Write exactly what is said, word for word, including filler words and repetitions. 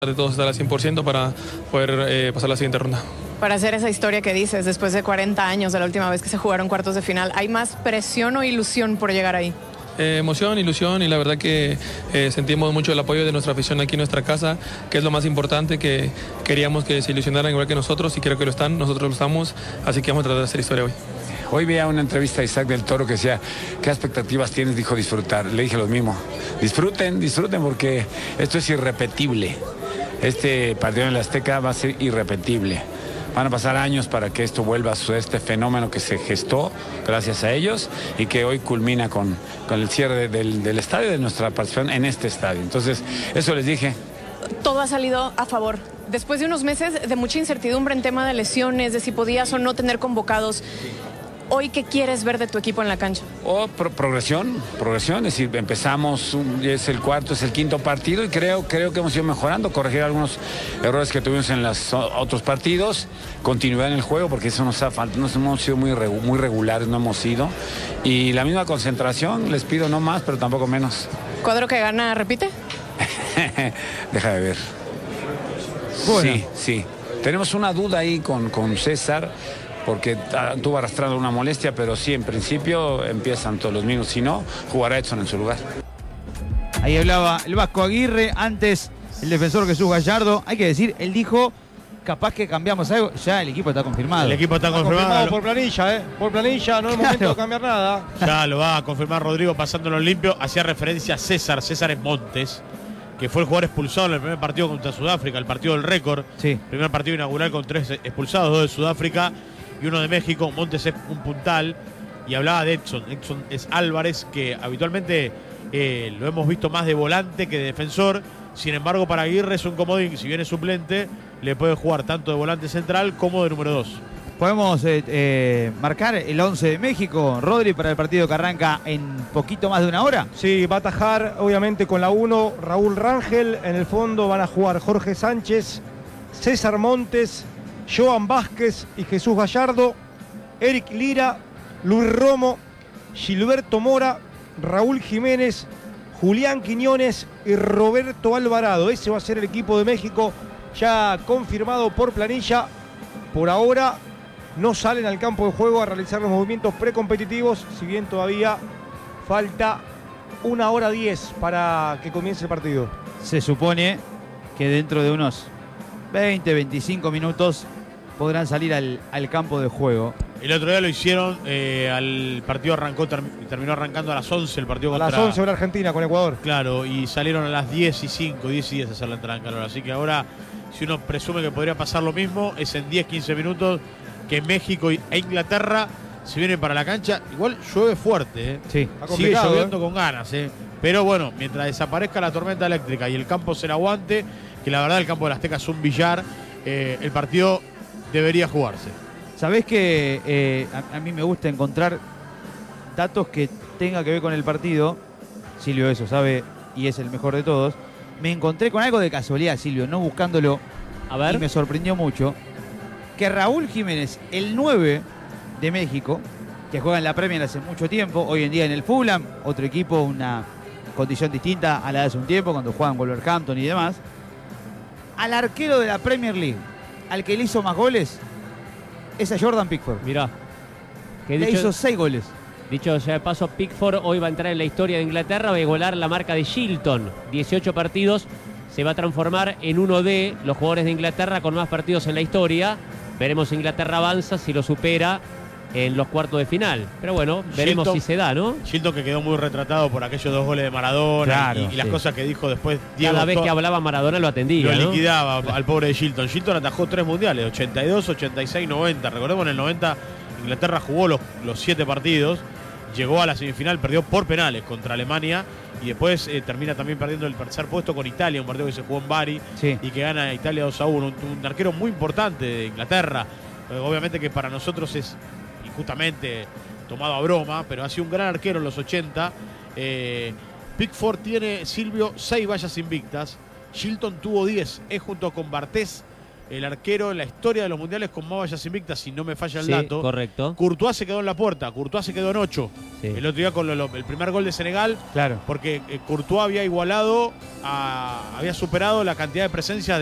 de todos estar al cien por ciento para poder eh, pasar la siguiente ronda. Para hacer esa historia que dices, después de cuarenta años de la última vez que se jugaron cuartos de final, ¿hay más presión o ilusión por llegar ahí? Eh, emoción, ilusión y la verdad que eh, sentimos mucho el apoyo de nuestra afición aquí en nuestra casa, que es lo más importante, que queríamos que se ilusionaran igual que nosotros y creo que lo están, nosotros lo estamos, así que vamos a tratar de hacer historia hoy. Hoy veía una entrevista a Isaac del Toro que decía, ¿qué expectativas tienes? Dijo disfrutar. Le dije lo mismo, disfruten, disfruten porque esto es irrepetible. Este partido en el Azteca va a ser irrepetible. Van a pasar años para que esto vuelva a suceder, este fenómeno que se gestó gracias a ellos y que hoy culmina con, con el cierre del, del estadio, de nuestra participación en este estadio. Entonces, eso les dije. Todo ha salido a favor. Después de unos meses de mucha incertidumbre en tema de lesiones, de si podías o no tener convocados, ¿hoy qué quieres ver de tu equipo en la cancha? Oh, pro progresión, progresión, es decir, empezamos, un, es el cuarto, es el quinto partido y creo, creo que hemos ido mejorando, corregir algunos errores que tuvimos en los otros partidos, continuidad en el juego, porque eso nos ha faltado, nos hemos sido muy, regu muy regulares, no hemos sido, y la misma concentración, les pido no más, pero tampoco menos. ¿Cuadro que gana, repite? Deja de ver. Bueno. Sí, sí. Tenemos una duda ahí con, con César, porque tuvo arrastrando una molestia, pero sí, en principio empiezan todos los minutos. Si no, jugará Edson en su lugar. Ahí hablaba el Vasco Aguirre, antes el defensor Jesús Gallardo. Hay que decir, él dijo, capaz que cambiamos algo. Ya el equipo está confirmado. El equipo está, está confirmado. confirmado por planilla, ¿eh? Por planilla, no es claro. momento de cambiar nada. Ya lo va a confirmar Rodrigo pasándolo limpio. Hacía referencia a César, César Montes, que fue el jugador expulsado en el primer partido contra Sudáfrica, el partido del récord. Sí. Primer partido inaugural con tres expulsados, dos de Sudáfrica y uno de México. Montes es un puntal y hablaba de Edson. Edson es Álvarez, que habitualmente eh, lo hemos visto más de volante que de defensor. Sin embargo, para Aguirre es un comodín. Si viene suplente, le puede jugar tanto de volante central como de número dos. Podemos eh, eh, marcar el once de México, Rodri, para el partido que arranca en poquito más de una hora. Sí, va a atajar obviamente con la uno Raúl Rangel. En el fondo van a jugar Jorge Sánchez, César Montes, Joan Vázquez y Jesús Gallardo, Eric Lira, Luis Romo, Gilberto Mora, Raúl Jiménez, Julián Quiñones y Roberto Alvarado. Ese va a ser el equipo de México ya confirmado por planilla. Por ahora no salen al campo de juego a realizar los movimientos precompetitivos, si bien todavía falta una hora diez para que comience el partido. Se supone que dentro de unos veinte, veinticinco minutos podrán salir al, al campo de juego. El otro día lo hicieron, eh, al partido arrancó, ter, terminó arrancando a las once el partido a contra... A las once hora Argentina con Ecuador. Claro, y salieron a las diez y cinco, diez y diez a hacer la entrada en calor. Así que ahora, si uno presume que podría pasar lo mismo, es en diez, quince minutos que México e Inglaterra se vienen para la cancha. Igual llueve fuerte, ¿eh? Sí. Sigue lloviendo ¿eh? con ganas, ¿eh? Pero bueno, mientras desaparezca la tormenta eléctrica y el campo se la aguante, que la verdad el campo de la Azteca es un billar, eh, el partido debería jugarse. Sabés que eh, a, a mí me gusta encontrar datos que tenga que ver con el partido. Silvio eso sabe y es el mejor de todos. Me encontré con algo de casualidad, Silvio, no buscándolo. A ver. Y me sorprendió mucho que Raúl Jiménez, el nueve de México, que juega en la Premier hace mucho tiempo, hoy en día en el Fulham, otro equipo, una condición distinta a la de hace un tiempo, cuando juegan Wolverhampton y demás, al arquero de la Premier League, al que le hizo más goles, es a Jordan Pickford. Mirá. Que le dicho, hizo seis goles. Dicho sea de paso, Pickford hoy va a entrar en la historia de Inglaterra, va a igualar la marca de Shilton. dieciocho partidos, se va a transformar en uno de los jugadores de Inglaterra con más partidos en la historia. Veremos si Inglaterra avanza, si lo supera en los cuartos de final. Pero bueno, veremos Shilton, si se da, ¿no? Shilton, que quedó muy retratado por aquellos dos goles de Maradona, claro, y, y sí. las cosas que dijo después Diego. Cada vez que hablaba Maradona lo atendía, Lo ¿no? liquidaba al pobre de Shilton. Shilton atajó tres mundiales, ochenta y dos, ochenta y seis, noventa. Recordemos, en el noventa Inglaterra jugó los, los siete partidos, llegó a la semifinal, perdió por penales contra Alemania y después eh, termina también perdiendo el tercer puesto con Italia, un partido que se jugó en Bari, sí. y que gana Italia dos a uno. Un, un arquero muy importante de Inglaterra. Eh, obviamente que para nosotros es injustamente tomado a broma, pero ha sido un gran arquero en los ochenta. Eh, Pickford tiene, Silvio, seis vallas invictas. Shilton tuvo diez. Es junto con Bartés el arquero en la historia de los mundiales con más vallas invictas, si no me falla el Sí, dato. correcto. Courtois se quedó en la puerta, Courtois se quedó en ocho. Sí. El otro día con lo- lo- el primer gol de Senegal, Claro. porque eh, Courtois había igualado, a- había superado la cantidad de presencias